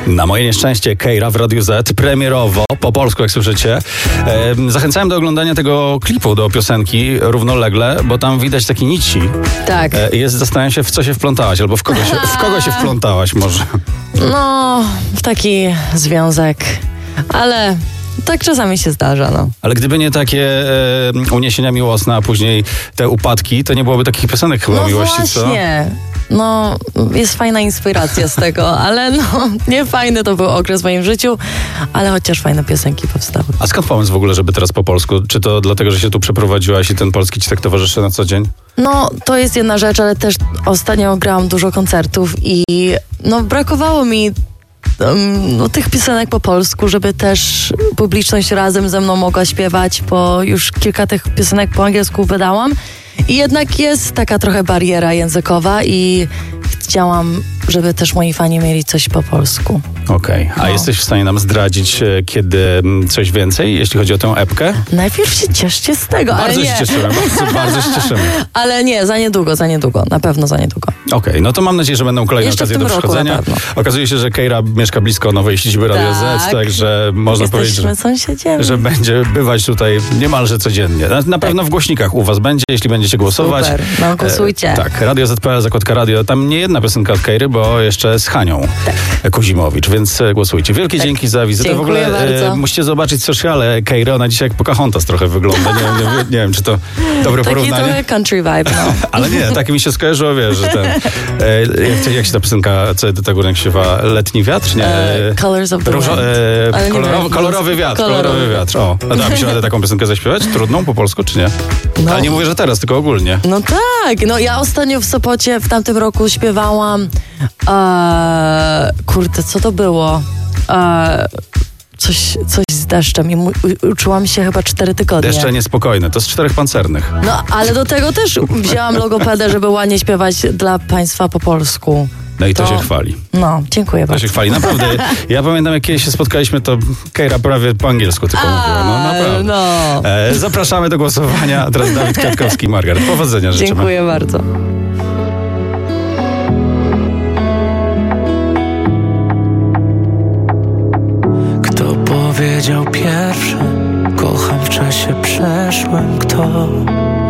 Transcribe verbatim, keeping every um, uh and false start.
Na moje nieszczęście Keira w Radiu Z, premierowo, po polsku jak słyszycie. E, zachęcałem do oglądania tego klipu do piosenki równolegle, bo tam widać takie nici. Tak. E, jest, zastanawiam się, w co się wplątałaś, albo w kogo się, w kogo się wplątałaś może. No, w taki związek, ale tak czasami się zdarza, no. Ale gdyby nie takie e, uniesienia miłosne, a później te upadki, to nie byłoby takich piosenek chyba no miłości, co? właśnie. No, jest fajna inspiracja z tego, ale no, nie fajny to był okres w moim życiu, ale chociaż fajne piosenki powstały. A skąd pomysł w ogóle, żeby teraz po polsku? Czy to dlatego, że się tu przeprowadziłaś i ten polski ci tak towarzyszy na co dzień? No, to jest jedna rzecz, ale też ostatnio grałam dużo koncertów i no, brakowało mi um, no, tych piosenek po polsku, żeby też publiczność razem ze mną mogła śpiewać, bo już kilka tych piosenek po angielsku wydałam. I jednak jest taka trochę bariera językowa i chciałam, żeby też moi fani mieli coś po polsku. Okej, okay. A no. jesteś w stanie nam zdradzić kiedy coś więcej, jeśli chodzi o tę epkę? Najpierw się cieszcie z tego, bardzo ale nie. Się cieszymy, bardzo, bardzo się cieszymy. Ale nie, za niedługo, za niedługo, na pewno za niedługo. Okej, okay, no to mam nadzieję, że będą kolejne Jeszcze okazje do przychodzenia. Okazuje się, że Keira mieszka blisko nowej siedziby Radio tak. Z, także można Jesteśmy powiedzieć, że, że, że będzie bywać tutaj niemalże codziennie. Na, na pewno tak. W głośnikach u was będzie, jeśli będziecie głosować. Super, no głosujcie. E, tak, Radio Z kropka pe el, zakładka radio. Tam nie jedna piosenka od Keiry, bo jeszcze z Hanią tak. Kuzimowicz, więc głosujcie. Wielkie tak. dzięki za wizytę. Dziękuję w ogóle bardzo. E, musicie zobaczyć sociale Keiry. Ona dzisiaj jak Pocahontas trochę wygląda. Nie, nie, nie, nie wiem, czy to dobre Taki porównanie. trochę country vibe, no. Ale nie, tak mi się skojarzyło, wiesz, że ten... E, jak, jak się ta piosenka, co do tego jak się śpiewa? Letni wiatr? Nie. Uh, colors of the Różo, e, kolorowy, kolorowy wiatr. Kolorowy, kolorowy wiatr. O, a da mi się taką piosenkę zaśpiewać? Trudną po polsku, czy nie? No. Ale nie mówię, że teraz, tylko ogólnie. No tak, no ja ostatnio w Sopocie w tamtym roku śpiewałam e, kurde, co to było? E, coś, coś z deszczem i mu, uczyłam się chyba cztery tygodnie. Deszcze niespokojne, to z czterech pancernych. No, ale do tego też wzięłam logopedę, żeby ładnie śpiewać dla państwa po polsku. No i to, to się chwali. No, dziękuję to bardzo. To się chwali, naprawdę. Ja pamiętam, jak kiedyś się spotkaliśmy, to Keira prawie po angielsku tylko A, mówiła. No naprawdę. No. E, zapraszamy do głosowania. A teraz Dawid Kwiatkowski, Margaret. Powodzenia życzymy. Dziękuję bardzo. Kto powiedział pierwszy? Kocham w czasie przeszłym. Kto?